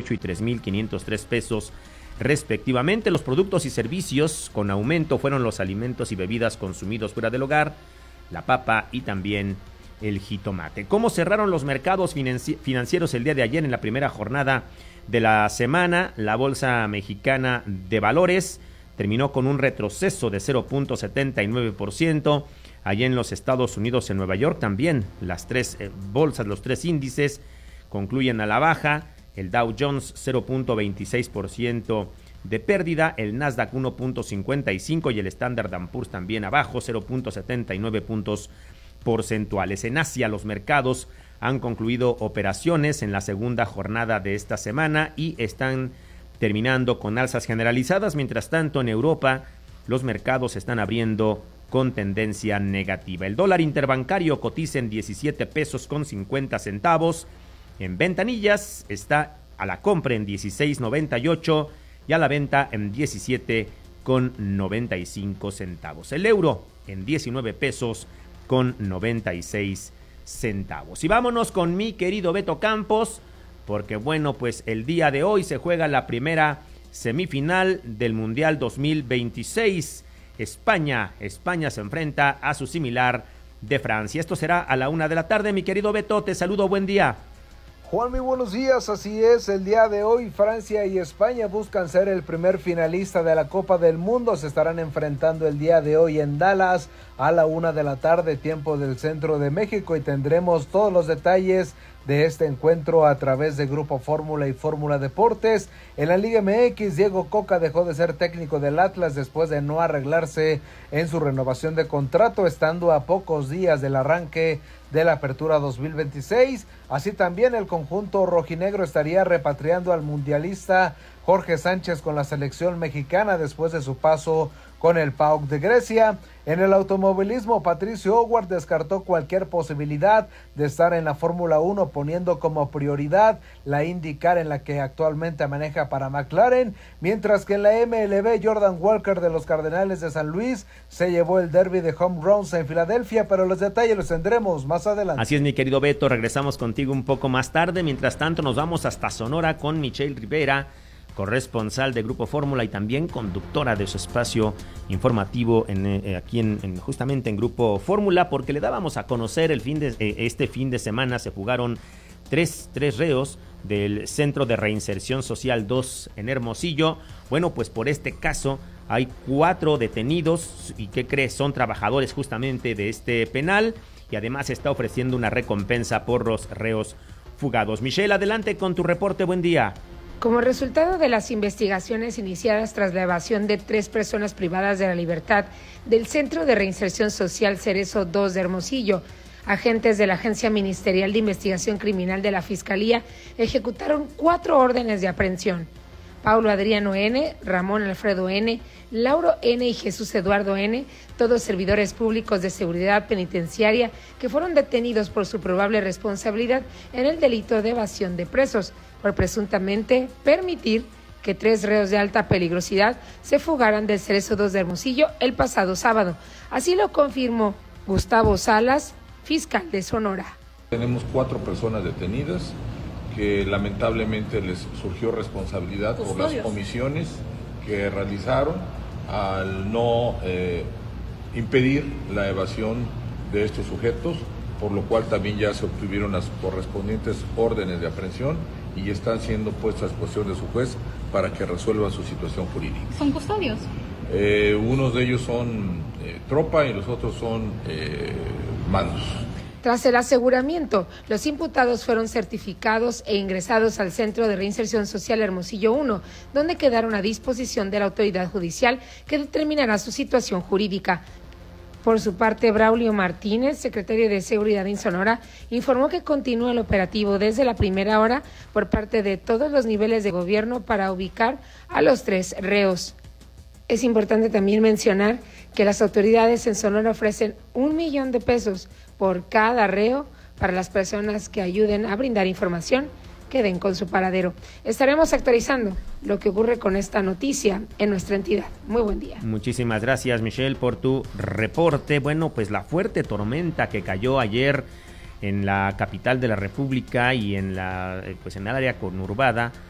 3,518 y 3,503 pesos respectivamente. Los productos y servicios con aumento fueron los alimentos y bebidas consumidos fuera del hogar, la papa y también el jitomate. ¿Cómo cerraron los mercados financieros el día de ayer en la primera jornada de la semana? La Bolsa Mexicana de Valores terminó con un retroceso de 0.79%. Allí en los Estados Unidos, en Nueva York, también las tres bolsas, los tres índices concluyen a la baja. El Dow Jones 0.26% de pérdida, el Nasdaq 1.55% y el Standard & Poor's también abajo, 0.79 puntos porcentuales. En Asia, los mercados han concluido operaciones en la segunda jornada de esta semana y están terminando con alzas generalizadas. Mientras tanto, en Europa, los mercados están abriendo con tendencia negativa. El dólar interbancario cotiza en 17 pesos con 50 centavos. En ventanillas está a la compra en 16.98 y a la venta en 17.95 centavos. El euro en 19 pesos con 96 centavos. Y vámonos con mi querido Beto Campos, porque bueno, pues el día de hoy se juega la primera semifinal del Mundial 2026. España se enfrenta a su similar de Francia. Esto será a la 1:00 p.m. Mi querido Beto, te saludo, buen día. Juan, muy buenos días, así es, el día de hoy Francia y España buscan ser el primer finalista de la Copa del Mundo, se estarán enfrentando el día de hoy en Dallas a la 1:00 p.m, tiempo del centro de México, y tendremos todos los detalles de este encuentro a través de Grupo Fórmula y Fórmula Deportes. En la Liga MX, Diego Coca dejó de ser técnico del Atlas después de no arreglarse en su renovación de contrato, estando a pocos días del arranque de la Apertura 2026. Así también el conjunto rojinegro estaría repatriando al mundialista Jorge Sánchez con la selección mexicana después de su paso con el PAOK de Grecia. En el automovilismo, Patricio Howard descartó cualquier posibilidad de estar en la Fórmula 1, poniendo como prioridad la IndyCar, en la que actualmente maneja para McLaren, mientras que en la MLB, Jordan Walker de los Cardenales de San Luis se llevó el derby de home runs en Filadelfia, pero los detalles los tendremos más adelante. Así es, mi querido Beto, regresamos contigo un poco más tarde. Mientras tanto, nos vamos hasta Sonora con Michelle Rivera, corresponsal de Grupo Fórmula y también conductora de su espacio informativo aquí justamente en Grupo Fórmula, porque le dábamos a conocer este fin de semana se jugaron tres reos del Centro de Reinserción Social 2 en Hermosillo. Bueno, pues por este caso hay 4 detenidos y ¿qué crees? Son trabajadores justamente de este penal y además se está ofreciendo una recompensa por los reos fugados. Michelle, adelante con tu reporte, buen día. Como resultado de las investigaciones iniciadas tras la evasión de 3 personas privadas de la libertad del Centro de Reinserción Social Cerezo 2 de Hermosillo, agentes de la Agencia Ministerial de Investigación Criminal de la Fiscalía ejecutaron 4 órdenes de aprehensión. Paulo Adriano N., Ramón Alfredo N., Lauro N. y Jesús Eduardo N., todos servidores públicos de seguridad penitenciaria que fueron detenidos por su probable responsabilidad en el delito de evasión de presos, por presuntamente permitir que 3 reos de alta peligrosidad se fugaran del Cerezo 2 de Hermosillo el pasado sábado. Así lo confirmó Gustavo Salas, fiscal de Sonora. Tenemos 4 personas detenidas que lamentablemente les surgió responsabilidad por las omisiones que realizaron al no impedir la evasión de estos sujetos, por lo cual también ya se obtuvieron las correspondientes órdenes de aprehensión y están siendo puestas a disposición de su juez para que resuelva su situación jurídica. ¿Son custodios? Unos de ellos son tropa y los otros son mandos. Tras el aseguramiento, los imputados fueron certificados e ingresados al Centro de Reinserción Social Hermosillo 1, donde quedaron a disposición de la autoridad judicial que determinará su situación jurídica. Por su parte, Braulio Martínez, secretario de Seguridad en Sonora, informó que continúa el operativo desde la primera hora por parte de todos los niveles de gobierno para ubicar a los 3 reos. Es importante también mencionar que las autoridades en Sonora ofrecen $1,000,000 por cada reo para las personas que ayuden a brindar información que den con su paradero. Estaremos actualizando lo que ocurre con esta noticia en nuestra entidad. Muy buen día. Muchísimas gracias, Michelle, por tu reporte. Bueno, pues la fuerte tormenta que cayó ayer en la capital de la República y en el área conurbada